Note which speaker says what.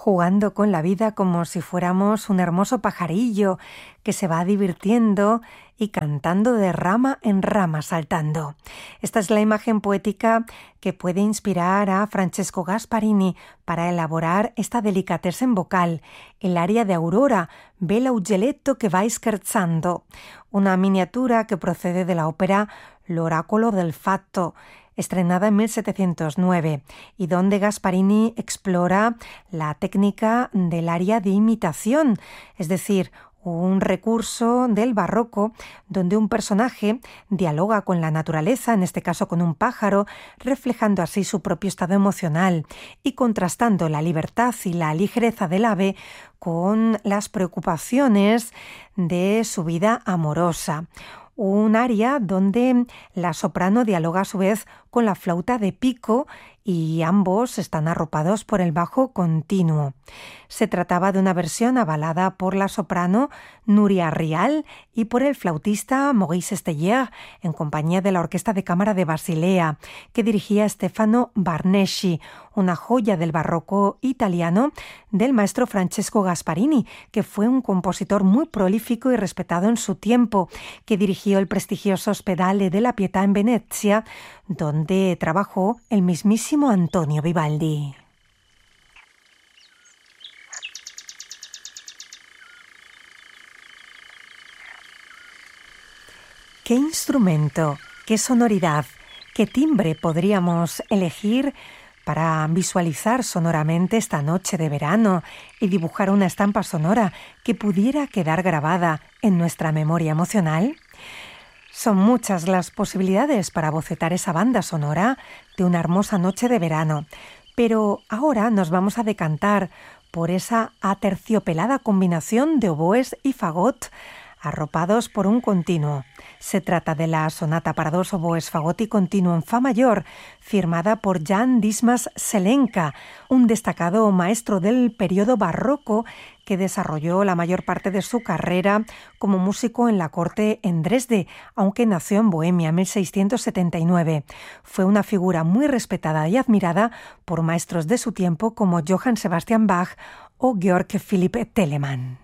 Speaker 1: jugando con la vida como si fuéramos un hermoso pajarillo que se va divirtiendo y cantando de rama en rama, saltando. Esta es la imagen poética que puede inspirar a Francesco Gasparini para elaborar esta delicatessen vocal, el aria de Aurora, Bella Uggeletto che vai scherzando, una miniatura que procede de la ópera L'Oracolo del Fatto, estrenada en 1709, y donde Gasparini explora la técnica del aria de imitación, es decir, un recurso del barroco donde un personaje dialoga con la naturaleza, en este caso con un pájaro, reflejando así su propio estado emocional y contrastando la libertad y la ligereza del ave con las preocupaciones de su vida amorosa. Un aria donde la soprano dialoga a su vez con la flauta de pico y ambos están arropados por el bajo continuo. Se trataba de una versión avalada por la soprano Nuria Rial y por el flautista Maurice Esteller en compañía de la Orquesta de Cámara de Basilea, que dirigía Stefano Barneschi, una joya del barroco italiano del maestro Francesco Gasparini, que fue un compositor muy prolífico y respetado en su tiempo, que dirigió el prestigioso Ospedale della Pietà en Venecia, donde trabajó el mismísimo Antonio Vivaldi. ¿Qué instrumento, qué sonoridad, qué timbre podríamos elegir para visualizar sonoramente esta noche de verano y dibujar una estampa sonora que pudiera quedar grabada en nuestra memoria emocional? Son muchas las posibilidades para bocetar esa banda sonora de una hermosa noche de verano, pero ahora nos vamos a decantar por esa aterciopelada combinación de oboes y fagot arropados por un continuo. Se trata de la sonata para dos oboes, fagot y continuo en fa mayor, firmada por Jan Dismas Zelenka, un destacado maestro del periodo barroco que desarrolló la mayor parte de su carrera como músico en la corte en Dresde, aunque nació en Bohemia en 1679. Fue una figura muy respetada y admirada por maestros de su tiempo como Johann Sebastian Bach o Georg Philipp Telemann.